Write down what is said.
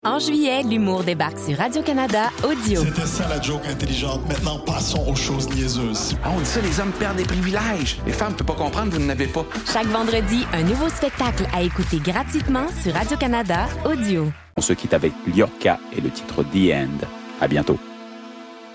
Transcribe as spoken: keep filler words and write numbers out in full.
En juillet, l'humour débarque sur Radio-Canada Audio. C'était ça la joke intelligente. Maintenant, passons aux choses niaiseuses. Ah, on dit ça, les hommes perdent des privilèges. Les femmes ne peuvent pas comprendre, vous n'en avez pas. Chaque vendredi, un nouveau spectacle à écouter gratuitement sur Radio-Canada Audio. On se quitte avec Liorca et le titre The End. À bientôt.